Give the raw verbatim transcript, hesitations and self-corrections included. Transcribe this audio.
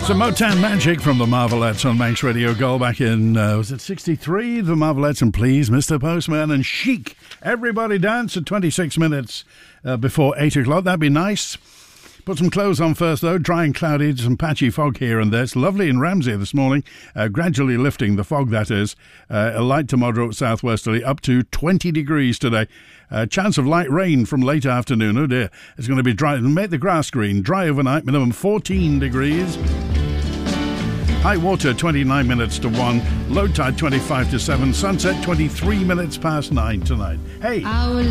Some Motown magic from the Marvelettes on Manx Radio Gold back in, uh, was it sixty-three? The Marvelettes and Please, Mister Postman and Chic. Everybody dance at twenty-six minutes uh, before eight o'clock. That'd be nice. Put some clothes on first, though. Dry and cloudy, some patchy fog here and there. It's lovely in Ramsey this morning, uh, gradually lifting, the fog that is. Uh, a light to moderate southwesterly, up to twenty degrees today. Uh, chance of light rain from late afternoon. Oh dear, it's going to be dry. Make the grass green. Dry overnight, minimum fourteen degrees. High water twenty-nine minutes to one. Low tide twenty-five to seven. Sunset twenty-three minutes past nine tonight. Hey! Our